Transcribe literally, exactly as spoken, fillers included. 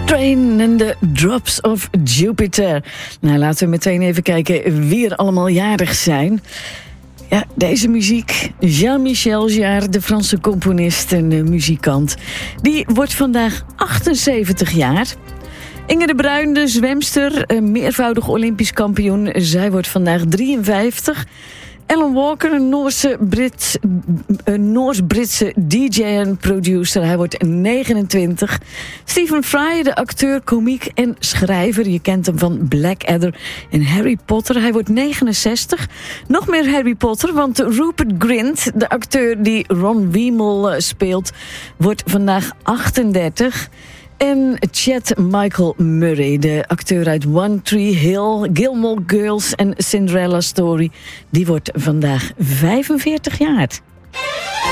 Train en de Drops of Jupiter. Nou, laten we meteen even kijken wie er allemaal jarig zijn. Ja, deze muziek. Jean-Michel Jarre, de Franse componist en uh, muzikant. Die wordt vandaag achtenzeventig jaar. Inge de Bruin, de zwemster, uh, meervoudig Olympisch kampioen. Zij wordt vandaag drieënvijftig. Alan Walker, een Noorse Brit, een Noors-Britse D J en producer. Hij wordt negenentwintig. Stephen Fry, de acteur, komiek en schrijver. Je kent hem van Blackadder en Harry Potter. Hij wordt negenenzestig. Nog meer Harry Potter, want Rupert Grint, de acteur die Ron Weasley speelt, wordt vandaag achtendertig. En Chet Michael Murray, de acteur uit One Tree Hill, Gilmore Girls en Cinderella Story, die wordt vandaag vijfenveertig jaar.